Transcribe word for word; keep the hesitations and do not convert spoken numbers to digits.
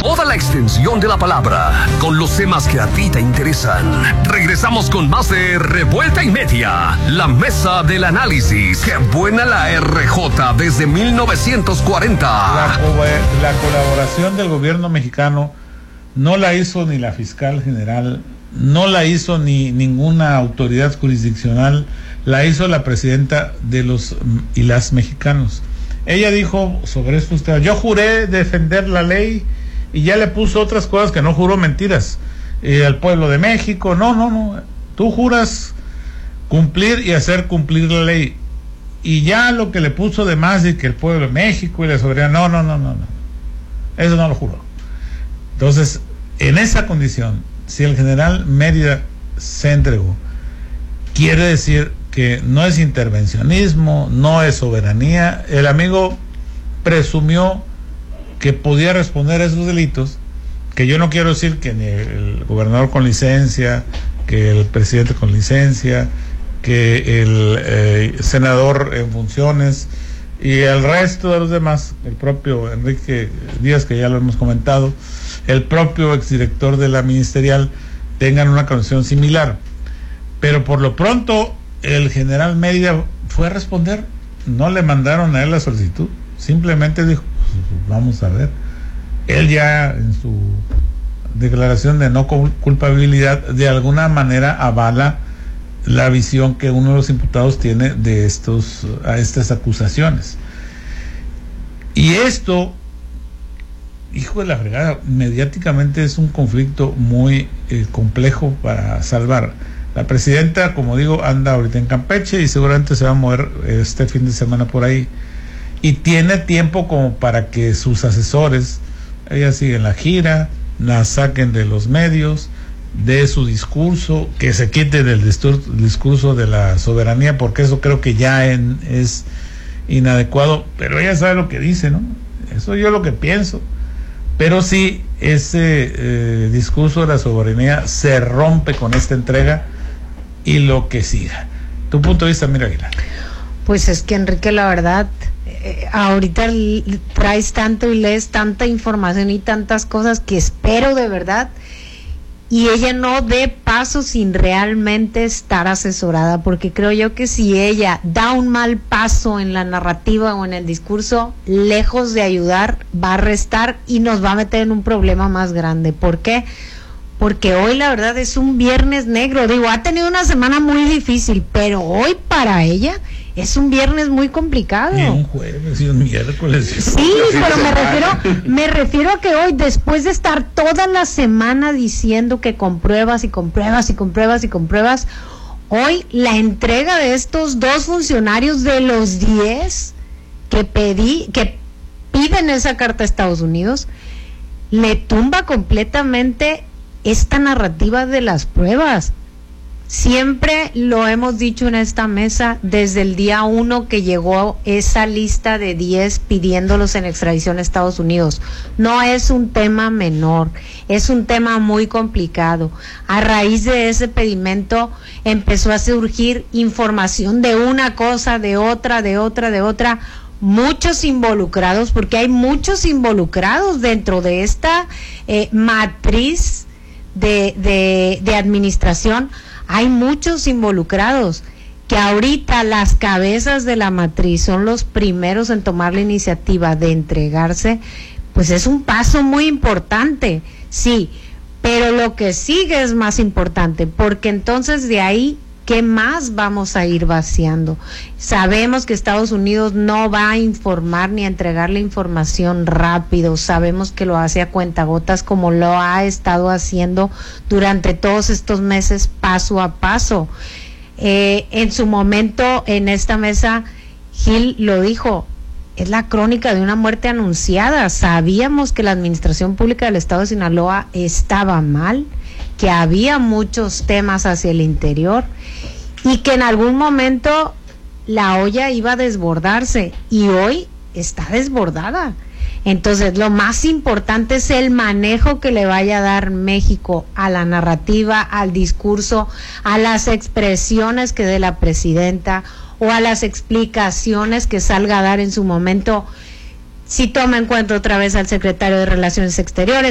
Toda la extensión de la palabra, con los temas que a ti te interesan. Regresamos con más de Revuelta y Media, la mesa del análisis. ¡Qué buena la R J desde mil novecientos cuarenta! La, co- la colaboración del gobierno mexicano no la hizo ni la fiscal general, no la hizo ni ninguna autoridad jurisdiccional, la hizo la presidenta de los y las mexicanos. Ella dijo sobre esto, usted, yo juré defender la ley, y ya le puso otras cosas que no juró, mentiras, eh, al pueblo de México. No, no, no, tú juras cumplir y hacer cumplir la ley, y ya lo que le puso de más de que el pueblo de México y la soberanía, no, no, no, no, no, eso no lo juró. Entonces, en esa condición, si el general Mérida se entregó, quiere decir que no es intervencionismo, no es soberanía. El amigo presumió que podía responder a esos delitos, que yo no quiero decir que ni el gobernador con licencia, que el presidente con licencia, que el eh, senador en funciones y el resto de los demás, el propio Enrique Díaz, que ya lo hemos comentado, el propio exdirector de la ministerial, tengan una condición similar. Pero por lo pronto el general Mérida fue a responder, no le mandaron a él la solicitud, simplemente dijo, vamos a ver. Él ya en su declaración de no culpabilidad de alguna manera avala la visión que uno de los imputados tiene de estos a estas acusaciones. Y esto, hijo de la fregada, mediáticamente es un conflicto muy eh, complejo para salvar. La presidenta, como digo, anda ahorita en Campeche y seguramente se va a mover este fin de semana por ahí. Y tiene tiempo como para que sus asesores, ella sigue en la gira, la saquen de los medios, de su discurso, que se quite del discurso de la soberanía, porque eso creo que ya en, es inadecuado, pero ella sabe lo que dice, ¿no? Eso yo lo que pienso. Pero sí, ese eh, discurso de la soberanía se rompe con esta entrega y lo que siga. Tu punto de vista, Mira Aguilar. Pues es que, Enrique, la verdad, eh, ahorita traes tanto y lees tanta información y tantas cosas que espero de verdad y ella no dé paso sin realmente estar asesorada, porque creo yo que si ella da un mal paso en la narrativa o en el discurso, lejos de ayudar, va a restar y nos va a meter en un problema más grande. ¿Por qué? Porque hoy la verdad es un viernes negro. Digo, ha tenido una semana muy difícil, pero hoy para ella es un viernes muy complicado. Y un jueves y un miércoles. Sí, pero me refiero, me refiero a que hoy, después de estar toda la semana diciendo que con pruebas y con pruebas y con pruebas y con pruebas, hoy la entrega de estos dos funcionarios de los diez que pedí, que piden esa carta a Estados Unidos, le tumba completamente esta narrativa de las pruebas. Siempre lo hemos dicho en esta mesa desde el día uno que llegó esa lista de diez pidiéndolos en extradición a Estados Unidos. No es un tema menor, es un tema muy complicado. A raíz de ese pedimento empezó a surgir información de una cosa, de otra, de otra, de otra. Muchos involucrados, porque hay muchos involucrados dentro de esta eh, matriz de, de, de administración. Hay muchos involucrados que ahorita las cabezas de la matriz son los primeros en tomar la iniciativa de entregarse. Pues es un paso muy importante, sí, pero lo que sigue es más importante, porque entonces de ahí, ¿qué más vamos a ir vaciando? Sabemos que Estados Unidos no va a informar ni a entregar la información rápido, sabemos que lo hace a cuentagotas como lo ha estado haciendo durante todos estos meses, paso a paso. Eh, en su momento, en esta mesa, Gil lo dijo, es la crónica de una muerte anunciada. Sabíamos que la administración pública del estado de Sinaloa estaba mal, que había muchos temas hacia el interior y que en algún momento la olla iba a desbordarse, y hoy está desbordada. Entonces, lo más importante es el manejo que le vaya a dar México a la narrativa, al discurso, a las expresiones que dé la presidenta o a las explicaciones que salga a dar en su momento. Si toma en cuenta otra vez al secretario de Relaciones Exteriores,